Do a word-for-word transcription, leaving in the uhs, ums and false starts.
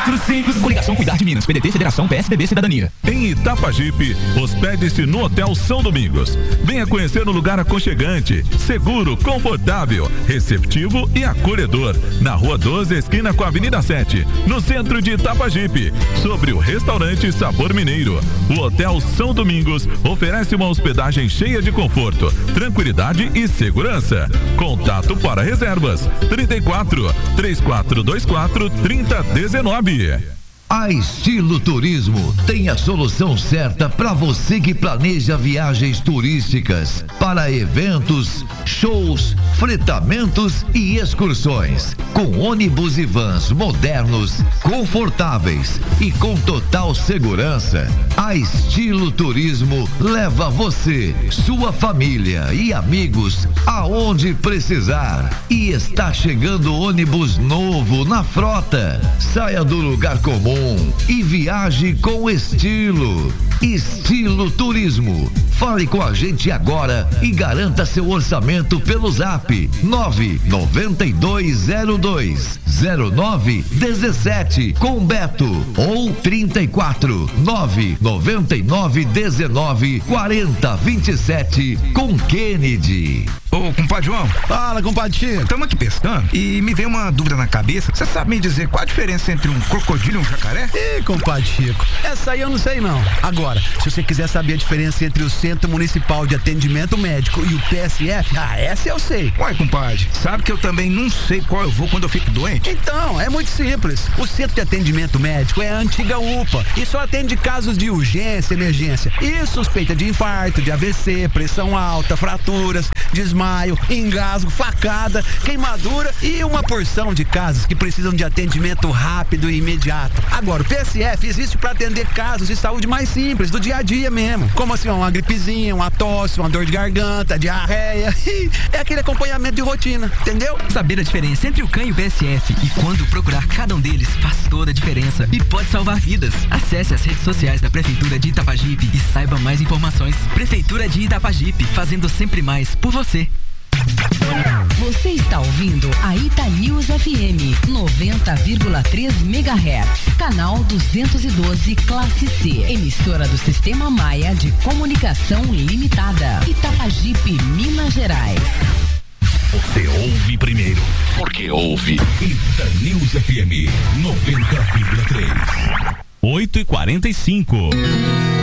quatro cinco. Coligação Cuidar de Minas, P D T, Federação, P S D B, Cidadania. Em Itapajipe, hospede-se no Hotel São Domingos. Venha conhecer um lugar aconchegante, seguro, confortável, receptivo e acolhedor. Na Rua doze, esquina com a Avenida sete, no centro de Itapajipe. Sobre o restaurante Sabor Mineiro. O Hotel São Domingos oferece uma hospedagem cheia de conforto, tranquilidade e segurança. Contato para reservas: trinta e quatro, três quatro dois quatro, trinta dezenove. A Estilo Turismo tem a solução certa para você que planeja viagens turísticas para eventos, shows, fretamentos e excursões. Com ônibus e vans modernos, confortáveis e com total segurança, a Estilo Turismo leva você, sua família e amigos aonde precisar. E está chegando ônibus novo na frota. Saia do lugar comum e viaje com estilo. Estilo Turismo. Fale com a gente agora e garanta seu orçamento pelo zap nove nove dois zero dois zero nove um sete com Beto ou trinta e quatro, nove nove nove dezenove, quarenta, vinte e sete com Kennedy. Ô, compadre João. Fala, compadre Chico. Estamos aqui pescando e me veio uma dúvida na cabeça. Você sabe me dizer qual a diferença entre um crocodilo e um jacaré? Ih, compadre Chico, essa aí eu não sei não. Agora, se você quiser saber a diferença entre o Centro Municipal de Atendimento Médico e o P S F, ah, essa eu sei. Uai, compadre, sabe que eu também não sei qual eu vou quando eu fico doente? Então, é muito simples. O Centro de Atendimento Médico é a antiga U P A e só atende casos de urgência e emergência. E suspeita de infarto, de A V C, pressão alta, fraturas, desmaio, engasgo, facada, queimadura e uma porção de casos que precisam de atendimento rápido e imediato. Agora, o P S F existe para atender casos de saúde mais simples, do dia a dia mesmo. Como assim, uma gripezinha, uma tosse, uma dor de garganta, diarreia. É aquele acompanhamento de rotina, entendeu? Saber a diferença entre o C A N e o P S F e quando procurar cada um deles faz toda a diferença e pode salvar vidas. Acesse as redes sociais da Prefeitura de Itapajipe e saiba mais informações. Prefeitura de Itapajipe, fazendo sempre mais por você. Você está ouvindo a Ita News F M noventa vírgula três megahertz, canal duzentos e doze, classe C, emissora do Sistema Maia de Comunicação Limitada, Itapajipe, Minas Gerais. Você ouve primeiro, porque ouve Ita News F M noventa vírgula três. oito e quarenta e cinco.